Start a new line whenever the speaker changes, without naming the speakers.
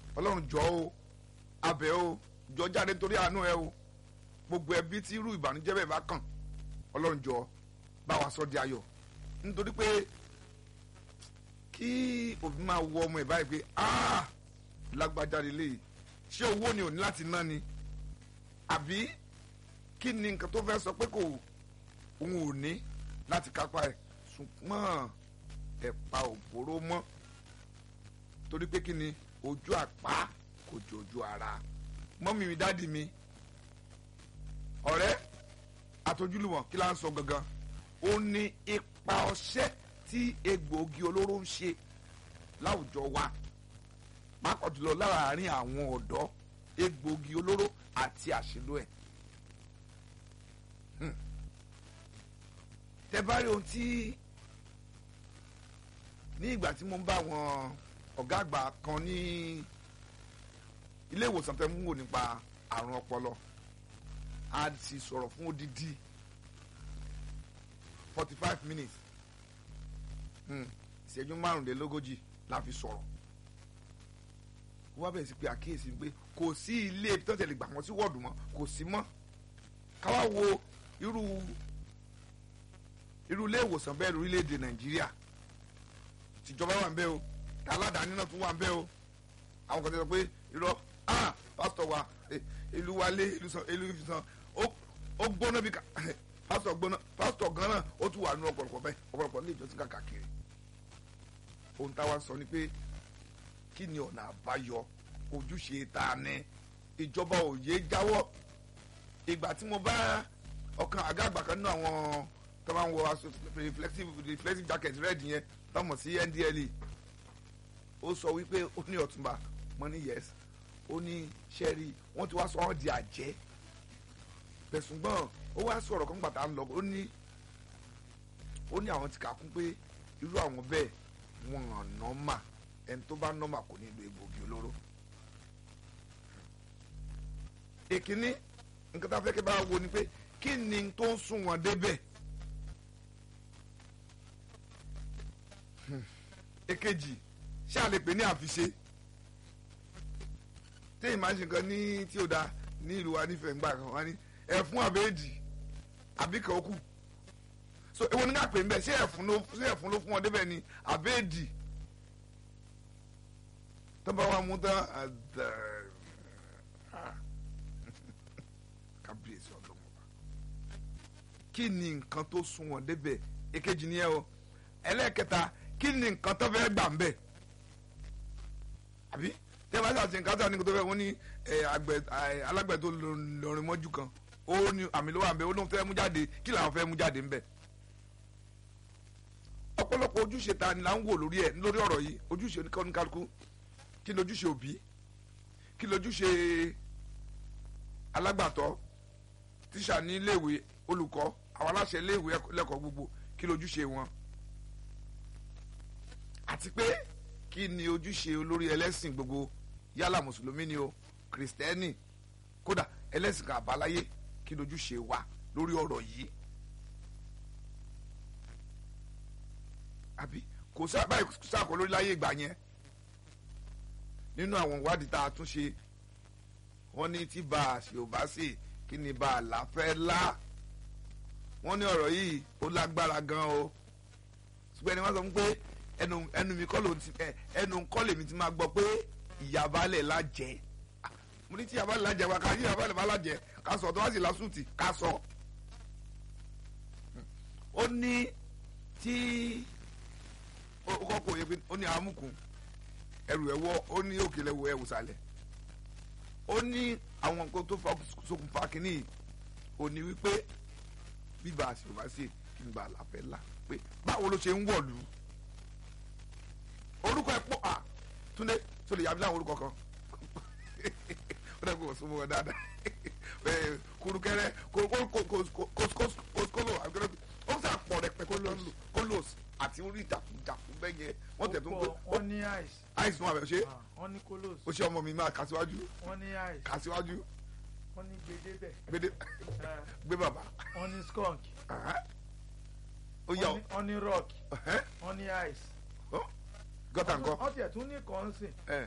ọlọ́run jọ o abẹ́ o jọ jáde torí àánú ẹ o gbogbo ẹbí tí irú ìbànújẹ́ bẹ́ẹ̀ bá kàn ọlọ́run jọ bá wa sọ di ayọ̀ nítorí pé kí òbí máa wọ ọmọ ẹ̀ báyìí pé lágbájá lè léyìí ṣé owó ni ò ní láti ná ni àbí kí ni nǹkan tó fẹ́ sọ pé kò òun ò ní láti kápá ẹ̀ ṣùgbọ́n ẹ̀pà òbóró mọ́ torí pé kí ni ojú àpá kò jòjú ara mọ́mí mi dáàdì mi ọ̀rẹ́ àtojúlùmọ̀ kí la ń sọ gangan ó ní ipa ọṣẹ́ tí egbòogi olóró ń ṣe láwùjọ wa pàápàá jùlọ láàárín àwọn ọ̀dọ́ egbòogi olóró àti àṣìlò ẹ̀. tẹ bá rí ohun tí ní ìgbà tí mo ń bá àwọn ọ̀gá àgbà kan ní ilé ìwòsàn tẹ́ mú wò nípa àrùn ọpọlọ a ti sọ̀rọ̀ fún odidi 45 minutes ìṣẹ́jú márùnlélógójì la fi sọ̀rọ̀ wọ́n bẹ̀rẹ̀ sí pé àkíyèsí pé kò sí ilé tó tẹ̀lé gbà wọ́n sí wọ́ọ̀dù mọ́ kò sí mọ́ káwá wo irú ilé ìwòsàn bẹ́ẹ̀ lórílẹ̀‐èdè nàìjíríà tìjọba wà ń bẹ̀ o aládàáni náà tún wà ń bẹ̀ o àwọn kan ti sọ pé irọ́ pásítọ̀ wa ìlú wa lé ìlú ìfisàn ó gbóná bí pásítọ̀ gbóná pásítọ̀ gan náà ó tún wà nínú ọ̀pọ̀lọpọ̀ bẹ́ẹ̀ ọ̀pọ̀lọpọ̀ ní ìjọsìn káàkiri ohun táwa sọ ni pé kí ni ọ̀nà àbáyọ ojúṣe ta ni ìjọba òye jáwọ́ ìgbà tí mo bá ọkàn àga àgbà kan nínú àwọn tó máa ń wọ aṣọ reflective jacket red yẹn tọmọ sí NDLEA ó sọ wípé ó ní ọ̀túnba mo ní yes ó ní sẹ́ẹ̀rì wọ́n ti wá sọ wọ́n di àjẹ́ bẹ̀sùngbọ́n ó wá sọ̀rọ̀ kan gbàtà ń lọ ó ní àwọn ti kà kún pé irú àwọn bẹ́ẹ̀ wọn hàn nọ́mà ẹni tó bá nọ́mà kò ní lo egbògi olóró. èkínní nǹkan tá a fẹ́ kí bá wo ni pé kí ni tó ń sún wọn débẹ̀. èkejì ṣáà lè pè ní àfiṣe téèyàn máa ń ṣe nǹkan ní tí ó da ní ìlú wa nífẹ̀ẹ́ ńgbà kan wá ní ẹ̀fún àbẹ́ẹ̀dì àbí kan ó kù so èwo ní ká pè ń bẹ̀ ṣé ẹ̀fún ló fún wọn débẹ̀ ni àbẹ́ẹ̀dì tó bá wà mú tán kábíyèsí ọ̀dọ́ wọn bá kí ni nǹkan tó sún wọn débẹ̀ èkejì ni ẹ o ẹlẹ́ẹ̀kẹta kí ni nǹkan tó fẹ́ gbà ń bẹ̀ àbí tẹ́ bá ṣàṣe nǹkan tó ní kó tó fẹ́ wọ́n ní alágbẹ̀ tó lọrin mọ́jú kan ó ní àmì ló wà ń bẹ̀ ó ló ń fẹ́ mú jáde kí làwọn fẹ́ mú jáde ń bẹ̀. ọ̀pọ̀lọpọ̀ ojúṣe ta ni là ń wò lórí ọ̀rọ̀ yìí ojúṣe oníkálukú kí ni ojúṣe òbí kí ni ojúṣe alágbàtọ́ tíṣà ní iléèwé olùkọ́ àwọn aláṣẹ iléèwé lẹ́kọ̀ọ́ gbogbo kí ni ojúṣe wọn àti pé kí ni ojúṣe olórí ẹlẹ́sìn gbogbo yálà mùsùlùmí ni o kìrìsìtẹ́nì kódà ẹlẹ́sìn kan àbáláyé kí ni ojúṣe wa lórí ọ̀rọ̀ yìí. àbí kò sáàkó lórí láyé ìgbà yẹn nínú àwọn ìwádìí tá a tún ṣe wọ́n ní tí bá a ṣe ò bá ṣe kí ni bá a là fẹ́ lá wọ́n ní ọ̀rọ̀ yìí ó lágbára gan o ṣùgbọ́n ẹni wọ́n sọ fún pé ẹnu mi kọ́ ẹnu kọ́ lèmi ti máa gbọ́ pé ìyàbálẹ̀ lájẹ́ mo ní tí ìyàbálẹ̀ lájẹ́ wa ká ìyàbálẹ̀ bá lájẹ́ ká sọ tó wá sí lásùtì ká sọ. ó ní tí ó kọ́kọ́ yẹ pé ó ní amúkùn ẹrù ẹ̀wọ́ ó ní òkèlè ẹ̀wọ̀ ẹ̀wù sàlẹ̀ ó ní àwọn nǹkan tó ṣokùnfà kínní ò ní wípé bíbá àṣìwá sí kí n bá a láfẹ́ là pé báwo ló ṣe ń wọ̀lú orúkọ ẹ pọ̀ Túndé tó lè yàgbé láwọn orúkọ kan ó dẹ́ kó o súnmọ́ wọn dáadáa kurukẹrẹ kòskòlò ó sà pọ̀ rẹpẹ kólòs àti orí ìjàkújàkú bẹ́ẹ̀ yẹn wọ́n tẹ̀ tó ń gbé.
wọ́n ní
ice wọn àbẹ̀ ṣe.
wọ́n ní kólòs.
ó ṣe ọmọ mi máa kà síwájú.
wọ́n ní ice.
kà síwájú.
wọ́n ní gbedebẹ.
gbé bàbá.
wọ́n ní skunk.
ó yà ó.
wọ́n ní rock. wọ́n ní ice.
gọ́tà nǹkan.
wọ́n tiẹ̀ tún ní kọ́ńsìn.